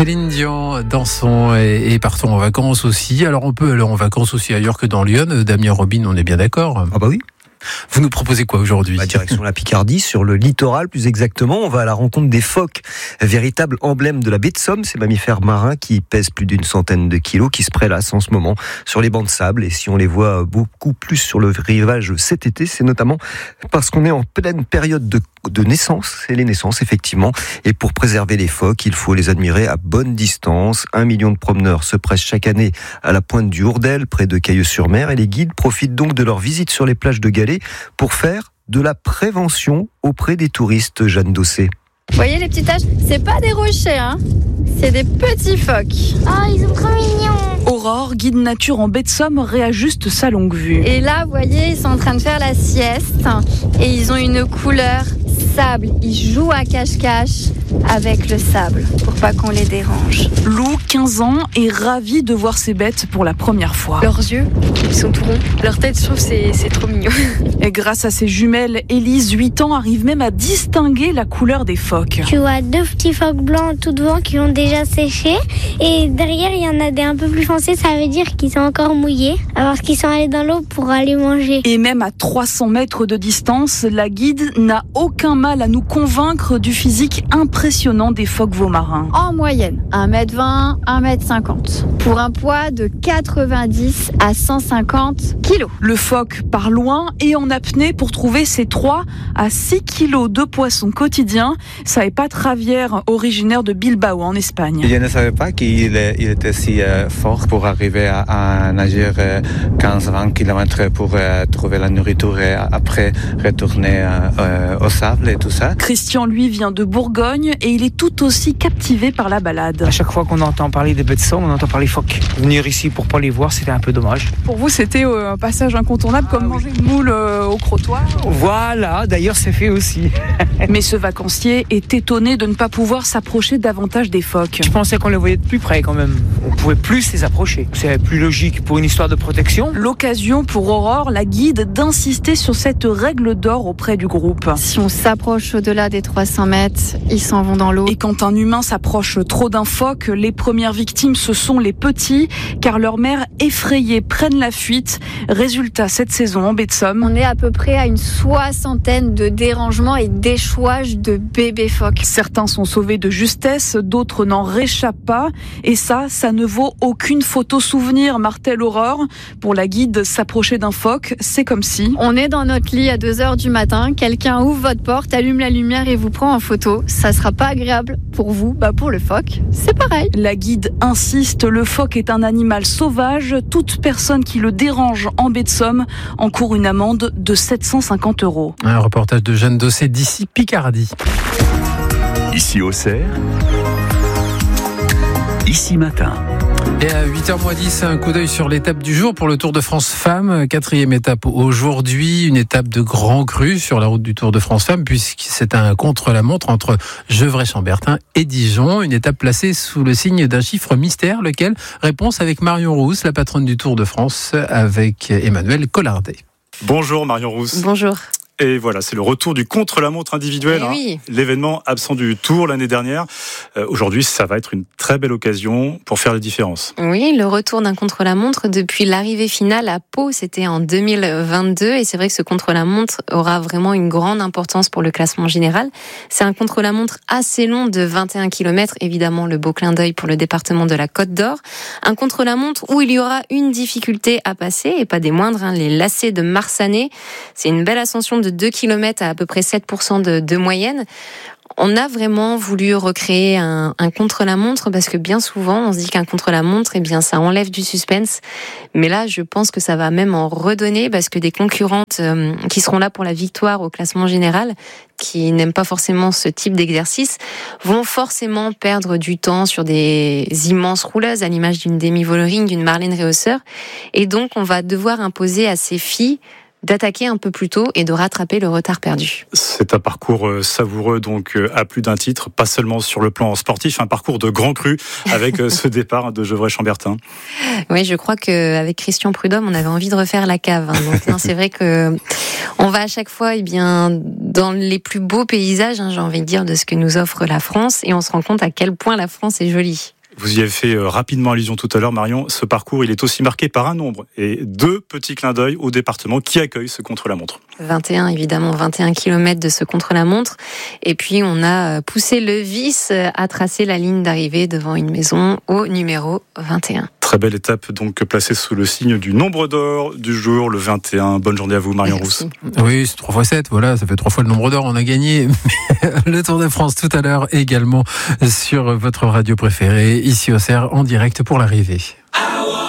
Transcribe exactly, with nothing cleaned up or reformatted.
Céline Dion, dansons et, et partons en vacances aussi. Alors on peut aller en vacances aussi ailleurs que dans Lyon. Damien Robin, on est bien d'accord? Ah bah oui. Vous nous proposez quoi aujourd'hui? Bah, direction la Picardie, sur le littoral plus exactement. On va à la rencontre des phoques, véritable emblème de la baie de Somme. Ces mammifères marins qui pèsent plus d'une centaine de kilos, qui se prélassent en ce moment sur les bancs de sable. Et si on les voit beaucoup plus sur le rivage cet été, c'est notamment parce qu'on est en pleine période de, de naissance. C'est les naissances, effectivement. Et pour préserver les phoques, il faut les admirer à bonne distance. Un million de promeneurs se pressent chaque année à la pointe du Hourdel, près de Cailleux-sur-Mer. Et les guides profitent donc de leur visite sur les plages de Galets pour faire de la prévention auprès des touristes. Jeanne Dossé. Vous voyez les petites taches? C'est pas des rochers, hein. C'est des petits phoques. Oh, ils sont trop mignons. Aurore, guide nature en baie de Somme, réajuste sa longue vue. Et là, vous voyez, ils sont en train de faire la sieste et ils ont une couleur sable. Ils jouent à cache-cache avec le sable pour pas qu'on les dérange. Lou, quinze ans, est ravi de voir ces bêtes pour la première fois. Leurs yeux, ils sont tout ronds. Leur tête, je trouve, c'est, c'est trop mignon. Et grâce à ses jumelles, Élise, huit ans, arrive même à distinguer la couleur des phoques. Tu vois deux petits phoques blancs tout devant qui ont déjà séché. Et derrière, il y en a des un peu plus foncés. Ça veut dire qu'ils sont encore mouillés parce qu'ils sont allés dans l'eau pour aller manger. Et même à trois cents mètres de distance, la guide n'a aucun mal à nous convaincre du physique impressionnant des phoques veaux-marins. En moyenne, un mètre vingt, un mètre cinquante. Pour un poids de quatre-vingt-dix à cent cinquante kilos. Le phoque part loin et en apnée pour trouver ses trois à six kilos de poissons quotidiens. Ça épate Javier, originaire de Bilbao en Espagne. Je ne savais pas qu'il il était si euh, fort pour arriver à, à nager euh, quinze à vingt kilomètres pour euh, trouver la nourriture et après retourner euh, euh, au sable et tout ça. Christian, lui, vient de Bourgogne et il est tout aussi captivé par la balade. À chaque fois qu'on entend parler des bêtes de Somme, on entend parler phoques. Venir ici pour pas les voir, c'était un peu dommage. Pour vous, c'était euh, un passage incontournable comme ah, manger oui. une moule euh, au crottoir? Voilà, d'ailleurs c'est fait aussi. Mais ce vacancier est étonné de ne pas pouvoir s'approcher davantage des phoques. Je pensais qu'on les voyait de plus près quand même. On pouvait plus les approcher. C'est plus logique pour une histoire de protection. L'occasion pour Aurore, la guide, d'insister sur cette règle d'or auprès du groupe. Si on s'approche au-delà des trois cents mètres, ils s'en vont dans l'eau. Et quand un humain s'approche trop d'un phoque, les premières victimes, ce sont les petits, car leurs mères effrayées prennent la fuite. Résultat, cette saison en baie de Somme, on est à peu près à une soixantaine de dérangements et d'échouages de bébés phoques. Certains sont sauvés de justesse, d'autres n'en réchappent pas. Et ça, ça ne vaut aucune photo souvenir, martèle Aurore. Pour la guide, s'approcher d'un phoque, c'est comme si... On est dans notre lit à deux heures du matin, quelqu'un ouvre votre porte, allume la lumière et vous prend en photo. Ça sera pas agréable pour vous, bah pour le phoque, c'est pareil. La guide insiste, le phoque est un animal sauvage. Toute personne qui le dérange en baie de Somme encourt une amende de sept cent cinquante euros. Un reportage de Jeanne Dossé d'ici Picardie. Ici Auxerre, ici matin. Et à huit heures moins dix, un coup d'œil sur l'étape du jour pour le Tour de France Femmes. Quatrième étape aujourd'hui, une étape de grand cru sur la route du Tour de France Femmes, puisque c'est un contre-la-montre entre Gevrey-Chambertin et Dijon. Une étape placée sous le signe d'un chiffre mystère, lequel? Réponse avec Marion Rousse, la patronne du Tour de France, avec Emmanuel Collardet. Bonjour Marion Rousse. Bonjour. Et voilà, c'est le retour du contre-la-montre individuel, eh oui. hein, l'événement absent du Tour l'année dernière. Euh, aujourd'hui, ça va être une très belle occasion pour faire la différence. Oui, le retour d'un contre-la-montre depuis l'arrivée finale à Pau, c'était en deux mille vingt-deux. Et c'est vrai que ce contre-la-montre aura vraiment une grande importance pour le classement général. C'est un contre-la-montre assez long de vingt et un kilomètres, évidemment le beau clin d'œil pour le département de la Côte d'Or. Un contre-la-montre où il y aura une difficulté à passer, et pas des moindres, hein, les lacets de Marsanais. C'est une belle ascension de deux kilomètres à à peu près sept pour cent de, de moyenne. On a vraiment voulu recréer un, un contre-la-montre parce que bien souvent, on se dit qu'un contre-la-montre, eh bien, ça enlève du suspense. Mais là, je pense que ça va même en redonner parce que des concurrentes euh, qui seront là pour la victoire au classement général, qui n'aiment pas forcément ce type d'exercice, vont forcément perdre du temps sur des immenses rouleuses à l'image d'une Demi Vollering, d'une Marlène Réhausseur. Et donc, on va devoir imposer à ces filles d'attaquer un peu plus tôt et de rattraper le retard perdu. C'est un parcours savoureux, donc à plus d'un titre, pas seulement sur le plan sportif, un parcours de grand cru avec ce départ de Gevrey-Chambertin. Oui, je crois qu'avec Christian Prudhomme, on avait envie de refaire la cave. Hein. Donc, non, c'est vrai que on va à chaque fois, eh bien, dans les plus beaux paysages, hein, j'ai envie de dire, de ce que nous offre la France, et on se rend compte à quel point la France est jolie. Vous y avez fait rapidement allusion tout à l'heure, Marion. Ce parcours, il est aussi marqué par un nombre et deux petits clins d'œil au département qui accueille ce contre-la-montre. vingt et un, évidemment, vingt et un kilomètres de ce contre-la-montre. Et puis, on a poussé le vice à tracer la ligne d'arrivée devant une maison au numéro vingt et un. Très belle étape, donc placée sous le signe du nombre d'or du jour, le vingt et un. Bonne journée à vous, Marion Rousse. Oui, c'est trois fois sept, voilà, ça fait trois fois le nombre d'or, on a gagné. Le Tour de France tout à l'heure, également sur votre radio préférée, ici au Cerf, en direct pour l'arrivée.